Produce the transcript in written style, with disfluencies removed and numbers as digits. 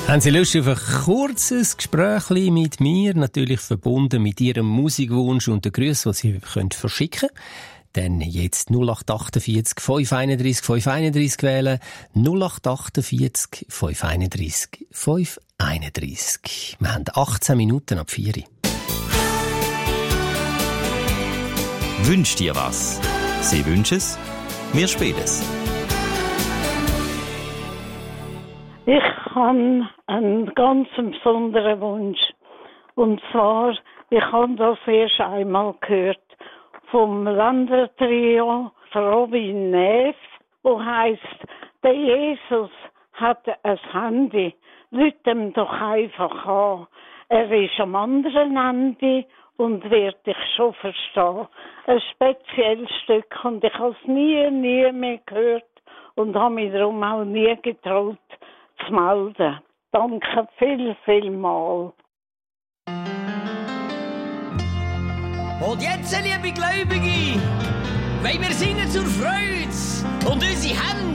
Haben Sie Lust auf ein kurzes Gespräch mit mir, natürlich verbunden mit Ihrem Musikwunsch und den Grüßen, die Sie verschicken können? Dann jetzt 0848 531 531 wählen, 0848 531 531. Wir haben 18 Minuten ab 4 Uhr. Wünsch dir was? Sie wünschen es, wir spielen es. Ich habe einen ganz besonderen Wunsch. Und zwar, ich habe das erst einmal gehört vom Wandertrio Robin Neff, wo heisst, der Jesus hat ein Handy. Lüt ihm doch einfach an. Er ist am anderen Ende und wird dich schon verstehen. Ein spezielles Stück und ich habe es nie mehr gehört und habe mich darum auch nie getraut zu melden. Danke viel mal. Und jetzt, liebe Gläubige, wollen wir singen zur Freude und unsere Hände